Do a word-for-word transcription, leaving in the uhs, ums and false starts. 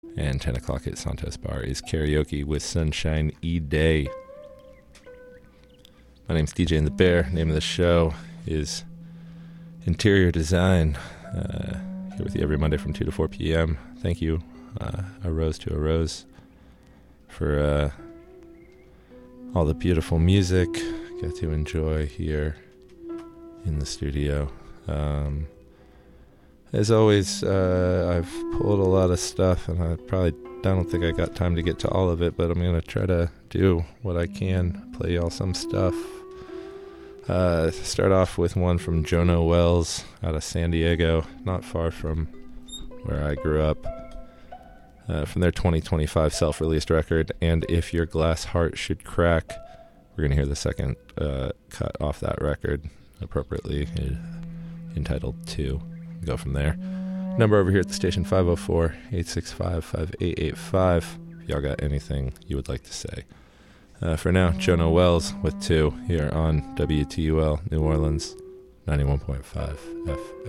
And ten o'clock at Santos Bar is karaoke with Sunshine E. Day. My name's D J and the Bear. Name of the show is Interior Design. Uh, here with you every Monday from two to four p.m. Thank you, uh, A Rose to a Rose, for uh, all the beautiful music I get to enjoy here in the studio. Um, as always, uh, I've pulled a lot of stuff, and I probably don't think I got time to get to all of it, but I'm going to try to do what I can, play y'all some stuff. Uh, start off with one from Jono Wells out of San Diego, not far from where I grew up, uh, from their twenty twenty-five self-released record, And If Your Glass Heart Should Crack. We're going to hear the second uh, cut off that record, appropriately uh, entitled Two. Go from there. Number over here at the station, five oh four, eight six five, five eight eight five, if y'all got anything you would like to say. Uh, for now, Jono Wells with Two here on W T U L New Orleans, ninety-one point five F